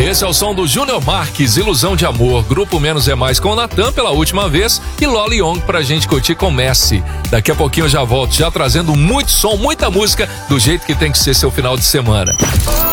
Esse é o som do Júnior Marques, Ilusão de Amor, Grupo Menos é Mais com o Natan pela última vez e Loli Young pra gente curtir com Messi. Daqui a pouquinho eu já volto, já trazendo muito som, muita música, do jeito que tem que ser seu final de semana.